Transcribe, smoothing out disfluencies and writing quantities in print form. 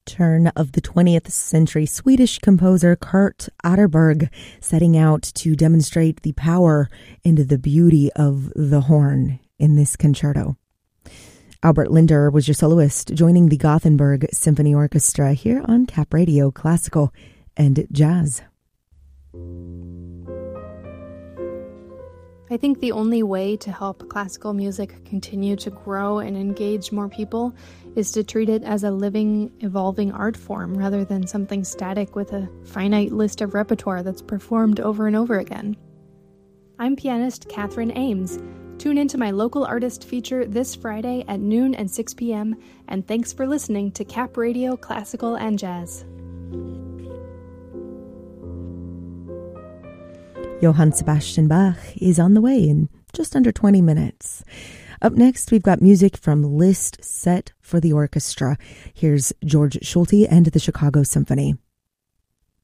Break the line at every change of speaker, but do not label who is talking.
turn of the 20th century Swedish composer Kurt Atterberg, setting out to demonstrate the power and the beauty of the horn in this concerto. Albert Linder was your soloist, joining the Gothenburg Symphony Orchestra here on Cap Radio Classical and Jazz.
I think the only way to help classical music continue to grow and engage more people is to treat it as a living, evolving art form rather than something static with a finite list of repertoire that's performed over and over again. I'm pianist Catherine Ames. Tune into my local artist feature this Friday at noon and 6 p.m., and thanks for listening to Cap Radio Classical and Jazz.
Johann Sebastian Bach is on the way in just under 20 minutes. Up next, we've got music from Liszt set for the orchestra. Here's George Schulte and the Chicago Symphony.